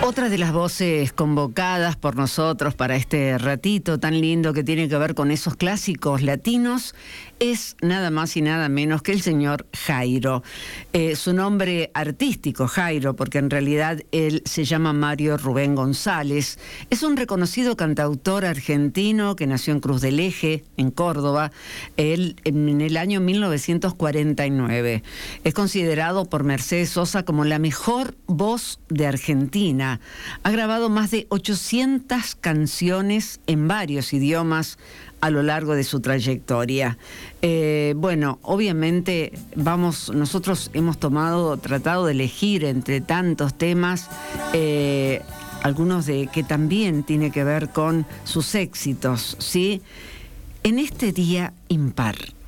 Otra de las voces convocadas por nosotros para este ratito tan lindo que tiene que ver con esos clásicos latinos es nada más y nada menos que el señor Jairo. Su nombre artístico, Jairo, porque en realidad él se llama Mario Rubén González, es un reconocido cantautor argentino que nació en Cruz del Eje, en Córdoba, él en el año 1949. Es considerado por Mercedes Sosa como la mejor voz de Argentina. Ha grabado más de 800 canciones en varios idiomas a lo largo de su trayectoria. Bueno, obviamente nosotros hemos tratado de elegir entre tantos temas, algunos que también tiene que ver con sus éxitos, ¿sí? En este día impar,